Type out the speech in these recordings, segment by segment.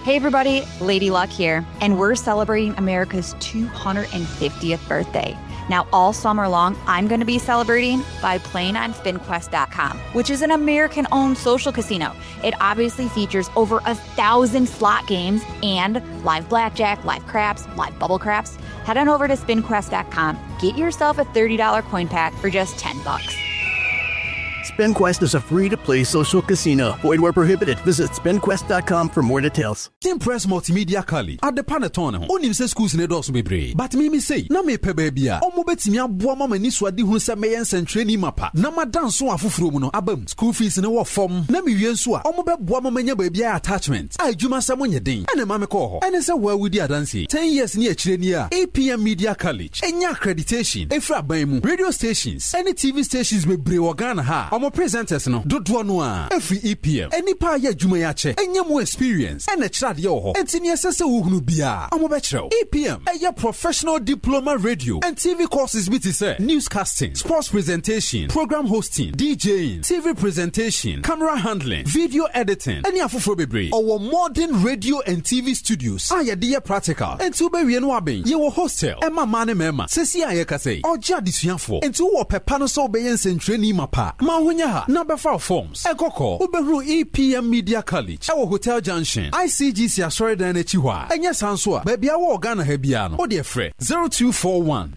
Hey everybody, Lady Luck here, and we're celebrating America's 250th birthday. Now, all summer long, I'm going to be celebrating by playing on SpinQuest.com, which is an American-owned social casino. It obviously features over 1,000 slot games and live blackjack, live craps, live bubble craps. Head on over to SpinQuest.com. Get yourself a $30 coin pack for just $10. SpinQuest is a free-to-play social casino. Void where prohibited. Visit SpinQuest.com for more details. Impress Multimedia Kali at the Panatone. Only say schools in the doors be brave. But me say, na me pebebia. Omo betimia boa mama ni swadi hu se meyen training mapa. Na madan so afufuro mu no abam. School fees in a form. Na me wien so a omo be boa mama nya babia attachment. Ai juma samonye den. Ene mama ko ho. Ene se wa wudi adansi. 10 years ni akire ni a. APM Media College. Enya accreditation. Efra ban mu. Radio stations. Any TV stations be brave Ghana ha. Omo presenters no dodo no a every EPM any pa ya dwuma ya che enya mo experience and a chade ye ho entini esese wo hunu bia omo be kire EPM enya professional diploma radio and TV courses bi ti say newscasting, sports presentation, program hosting, DJing, TV presentation, camera handling, video editing any afoforo bebre or modern radio and TV studios aye de practical and to be wie no aben ye wo hostel e mama ne mema sesi aye ka say oja disuafo enti wo pepa no so be yen sentrani mapa ma honya number 4 forms ekoko ubehru EPM Media College ewo Hotel Junction ICGC asori dan echi hwa enya sanso a bia wo Ghana ha bia no o de frɛ 0241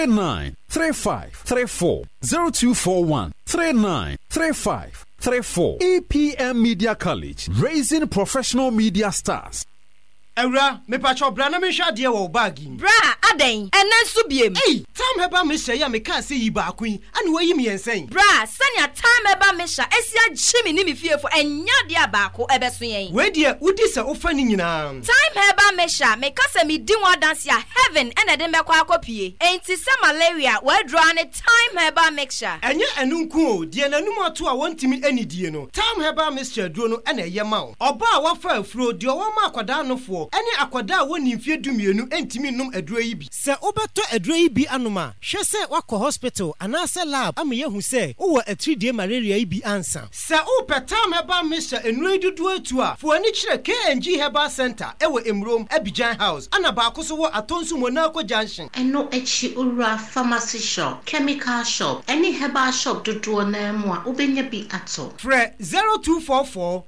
393534 0241 393534 EPM Media College, raising professional media stars. Ewra, me pacho bra na me hwa de wo bagi. Bra, aden, enen so biem. Hey, time heba me hya ya me ka se yi ba akun, ani wayi me yensen. Bra, sanya time heba me hya, esia gye me ni me fiefo, enya de abako ebeso yen. We de udi se ofa ni nyina. Time heba me hya, me ka se me di wa dance ya heaven ene de me kwa akopie. Enti se malaria, we draw ne time heba mixture. Enye enunku o, de nanum ato a wontimi anidie no. Time heba mixture duro no ene ye ma o. Oba a wafa afuro de o ma akwada no fo. Eni akwada woni mfie dumienu entimi num aduro yi bi. Se obeto aduro yi bi anoma, hwe se wakọ hospital anase lab am ye hu se wo atridie malaria yi bi ansa. Se o petam heba misha enuro dudu atu a, fo ani kire KNG Herbal Center ewo Emrom Abidjan House, ana ba akoso wo Atonsu Monaco Junction. Eno echi ura pharmacy shop, chemical shop, any herbal shop dudu na mo a obenya bi ato. Fre 0244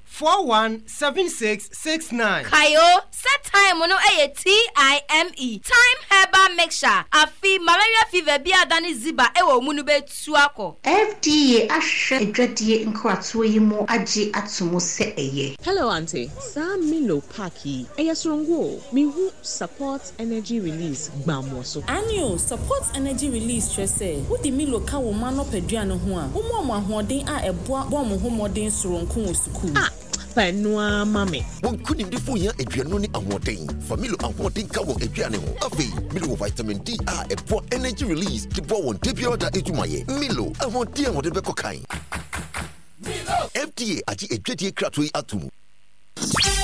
417669. Kayo, set time no TIME. Time herbal mixture. Afi malaria fever bi adani ziba ewo munu be tuako. FDA ahwe edwadie nkrato yi mo agi atomo se eye. Hello auntie. Sa Milo Paki. Eyesrongo. Mihu support energy release gbamoso. Anio support energy release trese. Wo di Milo ka wo ma no pedua no ho a. Wo mo ahoden a eboa bo mo ho moden soronko wo suku. Penua mame. Won kunim de fo ya aduano ni ahoden. Familo ahoden ka wo aduane ho. Afi, Milo vitamin D a eboa energy release de bo won debia da ejumaye. Milo ahoden wo de be kokan. Milo FDA ati edwadie kratoi atumu.